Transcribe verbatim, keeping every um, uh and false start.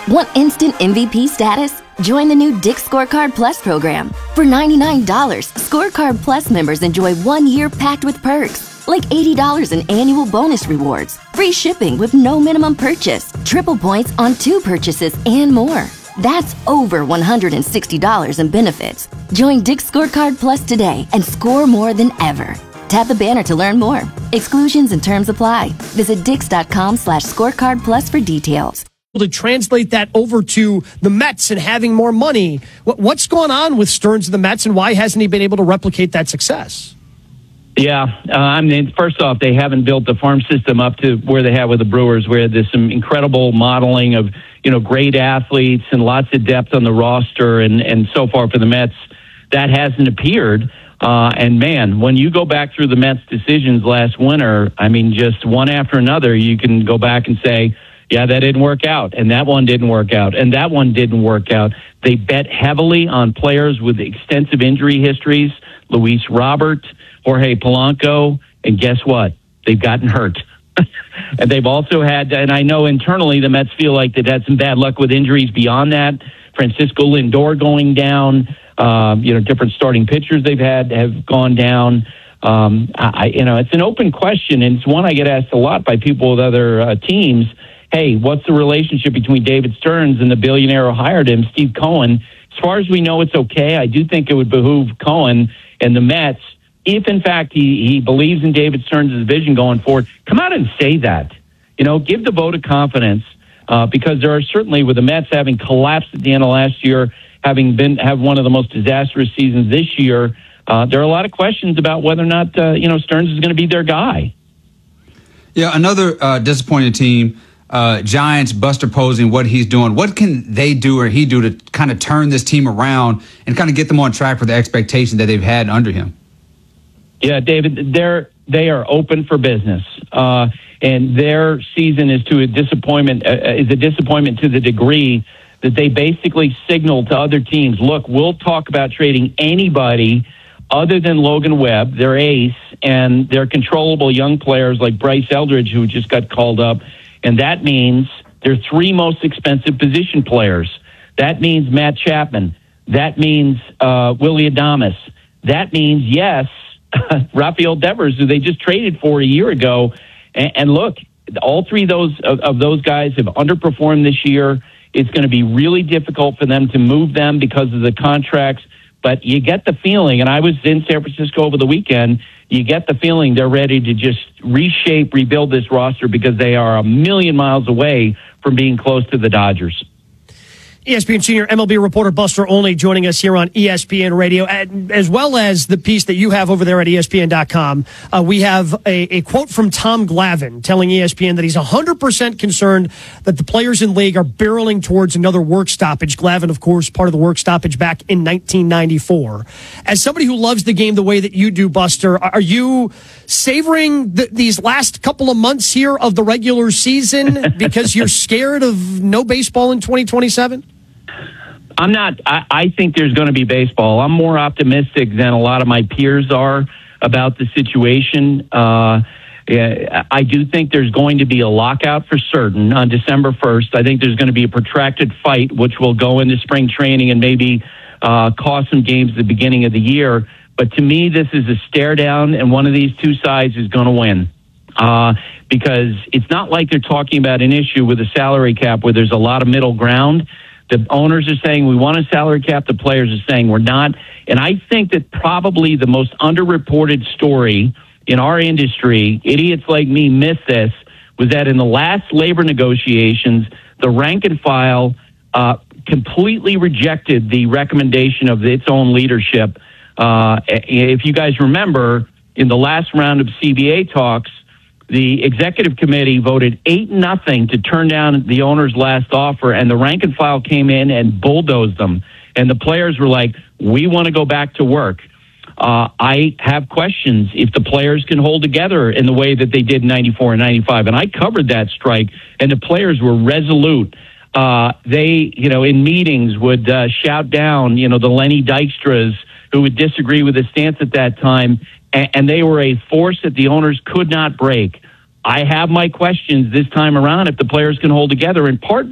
Want instant M V P status? Join the new Dick's Scorecard Plus program. For ninety-nine dollars, Scorecard Plus members enjoy one year packed with perks, like eighty dollars in annual bonus rewards, free shipping with no minimum purchase, triple points on two purchases, and more. That's over one hundred sixty dollars in benefits. Join Dick's Scorecard Plus today and score more than ever. Tap the banner to learn more. Exclusions and terms apply. Visit dix.com slash scorecard plus for details. To translate that over to the Mets and having more money. What's going on with Stearns and the Mets, and why hasn't he been able to replicate that success? Yeah, uh, I mean, first off, they haven't built the farm system up to where they have with the Brewers, where there's some incredible modeling of, you know, great athletes and lots of depth on the roster. And, and so far for the Mets, that hasn't appeared. Uh, and, man, when you go back through the Mets' decisions last winter, I mean, just one after another, you can go back and say, yeah, that didn't work out, and that one didn't work out, and that one didn't work out. They bet heavily on players with extensive injury histories, Luis Robert, Jorge Polanco, and guess what? They've gotten hurt. And they've also had, and I know internally the Mets feel like they've had some bad luck with injuries beyond that. Francisco Lindor going down, um, you know, different starting pitchers they've had have gone down. Um, I, you know, it's an open question, and it's one I get asked a lot by people with other uh, teams. Hey, what's the relationship between David Stearns and the billionaire who hired him, Steve Cohen? As far as we know, it's okay. I do think it would behoove Cohen and the Mets, if in fact he, he believes in David Stearns' vision going forward, come out and say that. You know, give the vote of confidence, uh, because there are certainly, with the Mets having collapsed at the end of last year, having been have one of the most disastrous seasons this year, uh, there are a lot of questions about whether or not, uh, you know, Stearns is going to be their guy. Yeah, another uh, disappointing team. Uh, Giants, Buster Posey, what he's doing. What can they do or he do to kind of turn this team around and kind of get them on track for the expectation that they've had under him? Yeah, David, they're they are open for business, uh, and their season is to a disappointment. Uh, is a disappointment to the degree that they basically signaled to other teams, "Look, we'll talk about trading anybody other than Logan Webb, their ace, and their controllable young players like Bryce Eldridge, who just got called up." And that means their three most expensive position players. That means Matt Chapman. That means uh, Willy Adames. That means, yes, Rafael Devers, who they just traded for a year ago. And, and look, all three of those, of, of those guys have underperformed this year. It's going to be really difficult for them to move them because of the contracts. But you get the feeling, and I was in San Francisco over the weekend, you get the feeling they're ready to just reshape, rebuild this roster because they are a million miles away from being close to the Dodgers. E S P N senior M L B reporter Buster Olney joining us here on E S P N Radio, as well as the piece that you have over there at E S P N dot com. Uh, we have a, a quote from Tom Glavine telling E S P N that he's one hundred percent concerned that the players in league are barreling towards another work stoppage. Glavine, of course, part of the work stoppage back in nineteen ninety-four. As somebody who loves the game the way that you do, Buster, are you savoring the, these last couple of months here of the regular season because you're scared of no baseball in twenty twenty-seven? I'm not. I, I think there's going to be baseball. I'm more optimistic than a lot of my peers are about the situation. Uh, I do think there's going to be a lockout for certain on December first. I think there's going to be a protracted fight, which will go into spring training and maybe uh, cost some games at the beginning of the year. But to me, this is a stare down, and one of these two sides is going to win. Uh, because it's not like they're talking about an issue with a salary cap where there's a lot of middle ground. The owners are saying we want a salary cap. The players are saying we're not. And I think that probably the most underreported story in our industry, idiots like me miss this, was that in the last labor negotiations, the rank and file uh, completely rejected the recommendation of its own leadership. Uh, if you guys remember, in the last round of C B A talks, the executive committee voted eight nothing to turn down the owner's last offer, and the rank and file came in and bulldozed them. And the players were like, we want to go back to work. Uh, I have questions if the players can hold together in the way that they did in ninety-four and ninety-five. And I covered that strike, and the players were resolute. Uh, they, you know, in meetings would uh, shout down, you know, the Lenny Dykstras who would disagree with the stance at that time. And they were a force that the owners could not break. I have my questions this time around if the players can hold together, in part